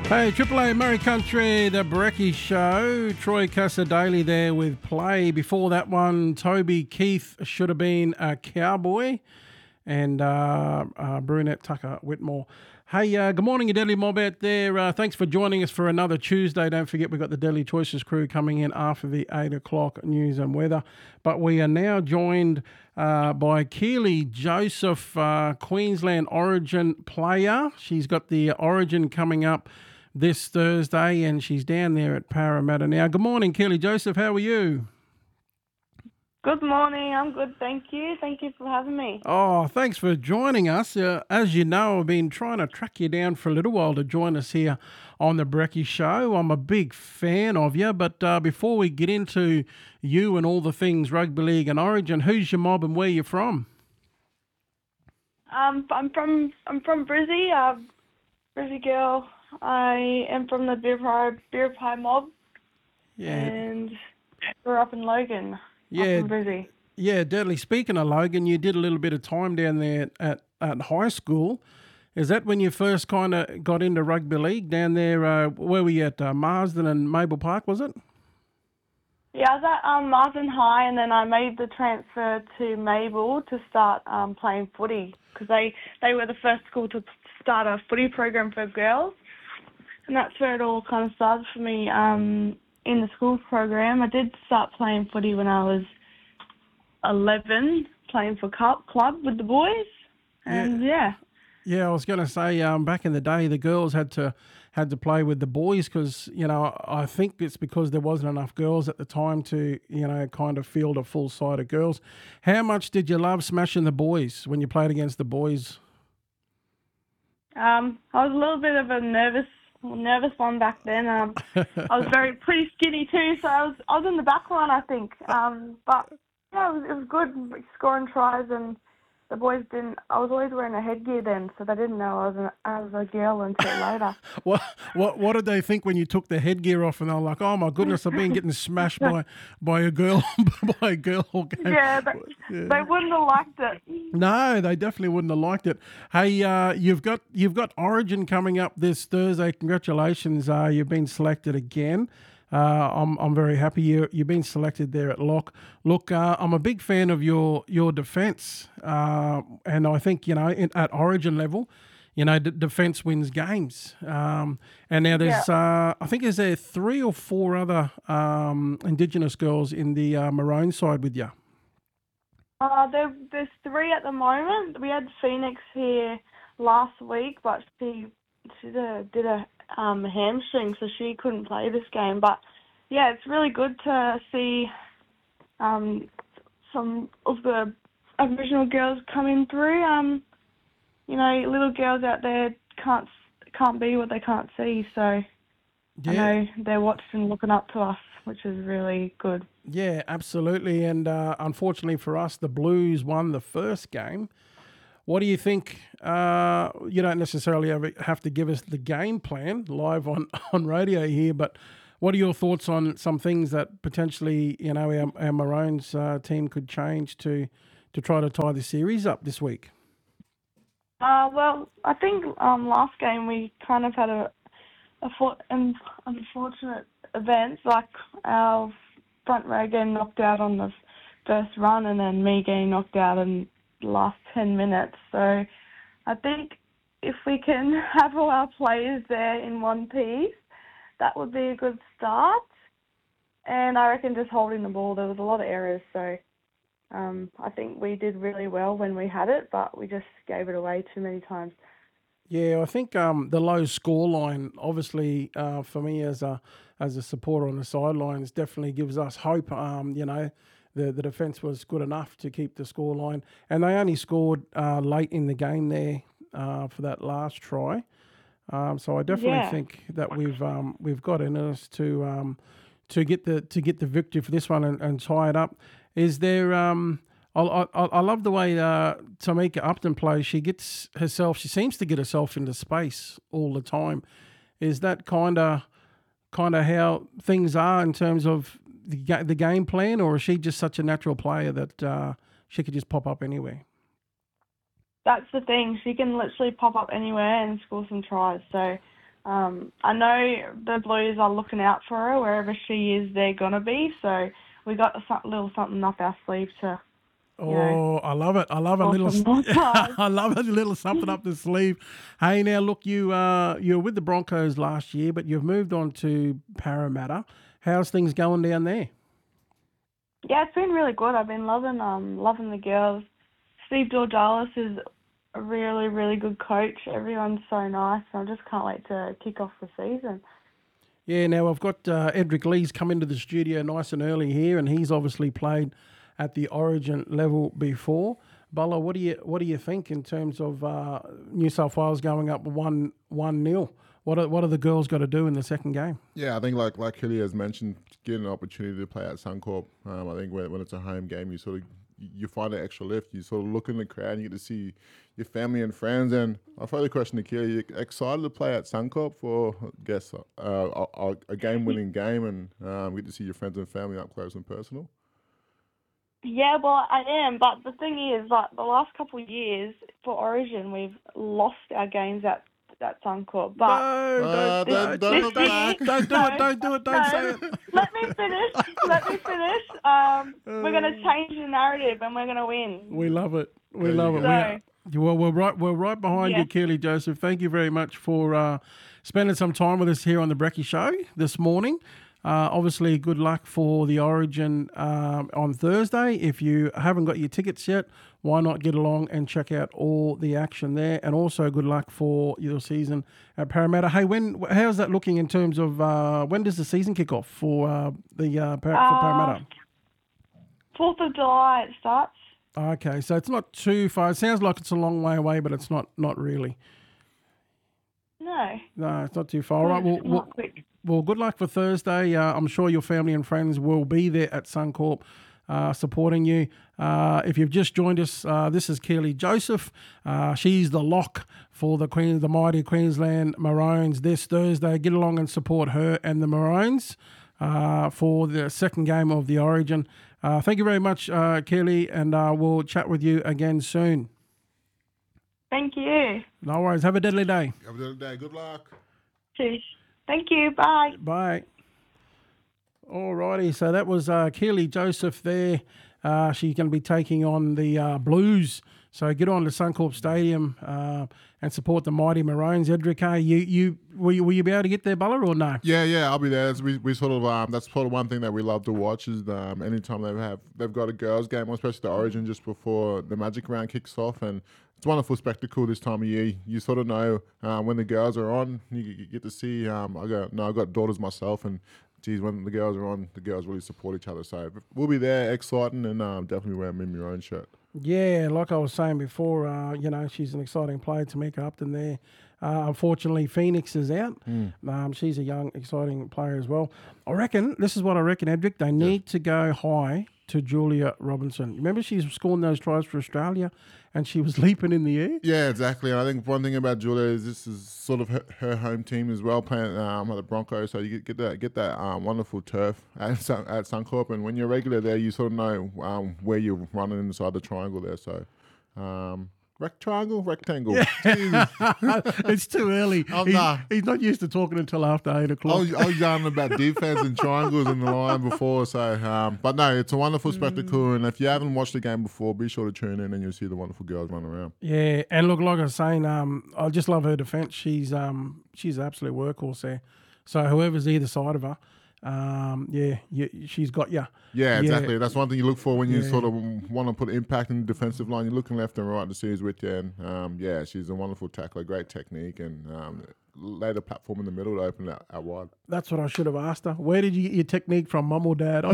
Hey, Triple A Murray Country, the Brekkie Show. Troy Casadei there with Play. Before that one, Toby Keith Should Have Been a Cowboy. And Brunette Tucker Whitmore. Hey, good morning, you Deadly Mob out there. Thanks for joining us for another Tuesday. Don't forget, we've got the Deadly Choices crew coming in after the 8 o'clock news and weather. But we are now joined by Keely Joseph, Queensland Origin player. She's got the Origin coming up this Thursday, and she's down there at Parramatta now. Good morning, Keely Joseph. How are you? Good morning. I'm good, thank you. Thank you for having me. Oh, thanks for joining us. As you know, I've been trying to track you down for a little while to join us here on the Brekkie Show. I'm a big fan of you, but before we get into you and all the things rugby league and Origin, who's your mob and where you from? I'm from Brizzy, Brizzy girl. I am from the Beer Pie mob. Yeah. And grew up in Logan. Yeah. Up in Brizzy. Yeah, deadly. Speaking of Logan, you did a little bit of time down there at high school. Is that when you first kind of got into rugby league down there? Where were you at? Marsden and Maple Park, was it? Yeah, I was at Marsden High, and then I made the transfer to Mabel to start playing footy because they were the first school to start a footy program for girls. And that's where it all kind of started for me in the school program. I did start playing footy when I was 11, playing for club with the boys. And yeah. Yeah, I was going to say, back in the day, the girls had to play with the boys because, you know, I think it's because there wasn't enough girls at the time to, you know, kind of field a full side of girls. How much did you love smashing the boys when you played against the boys? I was a little bit of a nervous one back then. I was pretty skinny too, so I was in the back line, I think. But yeah, it was good scoring tries, and the boys didn't. I was always wearing a headgear then, so they didn't know I was a girl until later. What did they think when you took the headgear off and they were like, "Oh my goodness, I've been getting smashed by a girl by a girl all game." Yeah, they wouldn't have liked it. No, they definitely wouldn't have liked it. Hey, you've got Origin coming up this Thursday. Congratulations, you've been selected again. I'm very happy you've been selected there at lock. Look, I'm a big fan of your defence, and I think, you know, at Origin level, you know, defence wins games. And now there's I think there 3 or 4 other Indigenous girls in the Maroon side with you. There's 3 at the moment. We had Phoenix here last week, but she did a hamstring, so she couldn't play this game. But yeah, it's really good to see some of the Aboriginal girls coming through. You know, little girls out there can't be what they can't see. So yeah. I know they're watching and looking up to us, which is really good. Yeah, absolutely. And unfortunately for us, the Blues won the first game. What do you think? You don't necessarily have to give us the game plan live on radio here, but what are your thoughts on some things that potentially, you know, our Maroons team could change to try to tie the series up this week? Well, I think last game we kind of had an unfortunate events, like our front row getting knocked out on the first run and then me getting knocked out in the last 10 minutes. So I think if we can have all our players there in one piece, that would be a good start. And I reckon just holding the ball, there was a lot of errors, so I think we did really well when we had it, but we just gave it away too many times. Yeah, I think the low scoreline, obviously, for me as a supporter on the sidelines, definitely gives us hope. You know, the defence was good enough to keep the scoreline, and they only scored late in the game there for that last try. So I definitely think that we've got in us to get the victory for this one and tie it up. Is there? I love the way Tamika Upton plays. She seems to get herself into space all the time. Is that kind of how things are in terms of the game plan, or is she just such a natural player that she could just pop up anywhere? That's the thing. She can literally pop up anywhere and score some tries. So I know the Blues are looking out for her wherever she is. They're gonna be. So we got a little something up our sleeve to. Oh, I love it. I love a little. I love a little something up the sleeve. Hey, now look, you were with the Broncos last year, but you've moved on to Parramatta. How's things going down there? Yeah, it's been really good. I've been loving the girls. Steve Georgalis is a really, really good coach. Everyone's so nice. I just can't wait to kick off the season. Yeah, now I've got Edric Lee's come into the studio nice and early here, and he's obviously played at the Origin level before. Bella, what do you think in terms of New South Wales going up 1-0? What are the girls got to do in the second game? Yeah, I think like Kelly has mentioned, getting an opportunity to play at Suncorp. I think when it's a home game, you find an extra lift. You sort of look in the crowd and you get to see your family and friends. And I've heard the question to Kelly, are you excited to play at Suncorp for, I guess, a game-winning game and get to see your friends and family up close and personal? Yeah, well, I am, but the thing is, like the last couple of years for Origin, we've lost our games at Suncorp. But don't do it. Don't say it. Let me finish. We're going to change the narrative and we're going to win. We love it. We love it. Well, we're right behind you, Keely Joseph. Thank you very much for spending some time with us here on the Brecky Show this morning. Obviously, good luck for the Origin on Thursday. If you haven't got your tickets yet, why not get along and check out all the action there? And also, good luck for your season at Parramatta. Hey, how's that looking in terms of when does the season kick off for for Parramatta? 4th of July it starts. Okay, so it's not too far. It sounds like it's a long way away, but it's not really. No, it's not too far. All right, well, good luck for Thursday. I'm sure your family and friends will be there at Suncorp supporting you. If you've just joined us, this is Keely Joseph. She's the lock for the mighty Queensland Maroons this Thursday. Get along and support her and the Maroons for the second game of the Origin. Thank you very much, Keely, and we'll chat with you again soon. Thank you. No worries. Have a deadly day. Have a deadly day. Good luck. Cheers. Thank you. Bye. Bye. All righty. So that was Keely Joseph there. She's going to be taking on the Blues. So get on to Suncorp Stadium and support the mighty Maroons. Edric, will you be able to get there, Bella, or no? Yeah, I'll be there. We sort of that's sort of one thing that we love to watch is anytime they've got a girls' game, especially the Origin just before the Magic round kicks off, and it's a wonderful spectacle this time of year. You sort of know when the girls are on, you get to see. I've got daughters myself, and geez, when the girls are on, the girls really support each other. So we'll be there, exciting, and definitely wearing Mimi Maroon shirt. Yeah, like I was saying before, she's an exciting player, Tamika Upton there. Unfortunately, Phoenix is out. She's a young, exciting player as well. This is what I reckon, Edric. They need to go high to Julia Robinson. Remember she's scoring those tries for Australia and she was leaping in the air? Yeah, exactly. And I think one thing about Julia is this is sort of her home team as well, playing at the Broncos. So you get that wonderful turf at Suncorp. And when you're regular there, you sort of know where you're running inside the triangle there. So... rectangle. Yeah. It's too early. He's not used to talking until after 8 o'clock. I was yarning about defense and triangles in the line before. So, but no, it's a wonderful spectacle. And if you haven't watched the game before, be sure to tune in and you'll see the wonderful girls run around. Yeah, and look, like I was saying, I just love her defence. She's an absolute workhorse there. So whoever's either side of her, she's got you. Yeah, exactly. Yeah. That's one thing you look for when you sort of want to put impact in the defensive line. You're looking left and right to see who's with you. And she's a wonderful tackler, great technique, and lay the platform in the middle to open it out wide. That's what I should have asked her. Where did you get your technique from, Mum or Dad?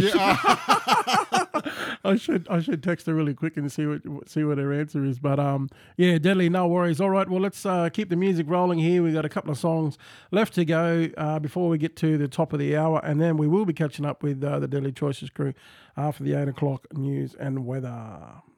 I should text her really quick and see what her answer is. But deadly, no worries. All right, well, let's keep the music rolling here. We've got a couple of songs left to go before we get to the top of the hour, and then we will be catching up with the Deadly Choices crew after the 8 o'clock news and weather.